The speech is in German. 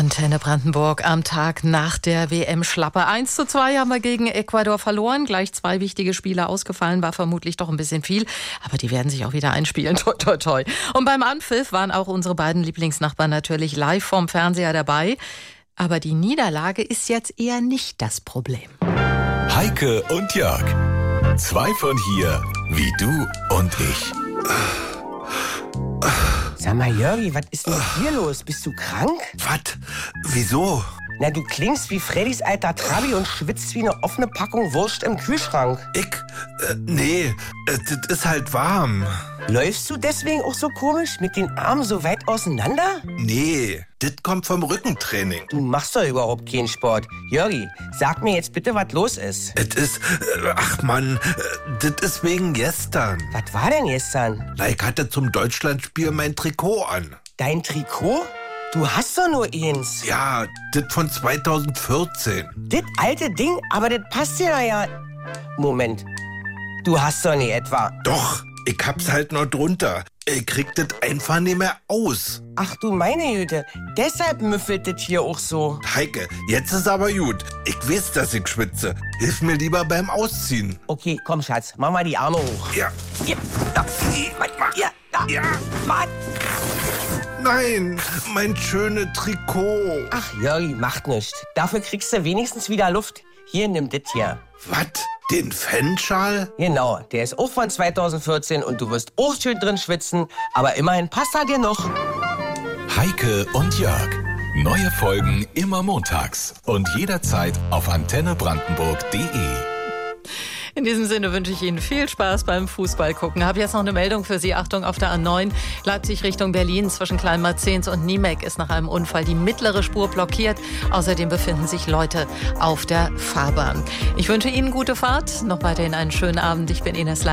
Antenne Brandenburg am Tag nach der WM-Schlappe. 1:2 haben wir gegen Ecuador verloren. Gleich 2 wichtige Spiele ausgefallen, war vermutlich doch ein bisschen viel. Aber die werden sich auch wieder einspielen. Toi, toi, toi. Und beim Anpfiff waren auch unsere beiden Lieblingsnachbarn natürlich live vom Fernseher dabei. Aber die Niederlage ist jetzt eher nicht das Problem. Heike und Jörg. 2 von hier, wie du und ich. Sag mal, Jörgi, was ist denn hier los? Bist du krank? Was? Wieso? Na, du klingst wie Freddys alter Trabi und schwitzt wie eine offene Packung Wurst im Kühlschrank. Nee, das ist halt warm. Läufst du deswegen auch so komisch, mit den Armen so weit auseinander? Nee, das kommt vom Rückentraining. Du machst doch überhaupt keinen Sport. Jörgi, sag mir jetzt bitte, was los ist. Es ist, ach Mann, das ist wegen gestern. Was war denn gestern? Ich hatte zum Deutschlandspiel mein Trikot an. Dein Trikot? Du hast doch nur eins. Ja, das von 2014. Das alte Ding, aber das passt dir ja. Moment, du hast doch nicht etwa. Doch, ich hab's halt noch drunter. Ich krieg das einfach nicht mehr aus. Ach du meine Güte, deshalb müffelt das hier auch so. Heike, jetzt ist aber gut. Ich weiß, dass ich schwitze. Hilf mir lieber beim Ausziehen. Okay, komm Schatz, mach mal die Arme hoch. Ja. Hier, da, hier, da. Ja. Was? Nein, mein schönes Trikot. Ach Jörgi, macht nichts. Dafür kriegst du wenigstens wieder Luft. Hier, nimm das hier. Was? Den Fanschal? Genau, der ist auch von 2014 und du wirst auch schön drin schwitzen, aber immerhin passt er dir noch. Heike und Jörg. Neue Folgen immer montags und jederzeit auf antennebrandenburg.de. In diesem Sinne wünsche ich Ihnen viel Spaß beim Fußball gucken. Habe jetzt noch eine Meldung für Sie. Achtung, auf der A9 Leipzig Richtung Berlin zwischen Kleinmarzens und Niemek ist nach einem Unfall die mittlere Spur blockiert. Außerdem befinden sich Leute auf der Fahrbahn. Ich wünsche Ihnen gute Fahrt. Noch weiterhin einen schönen Abend. Ich bin Ines Lein.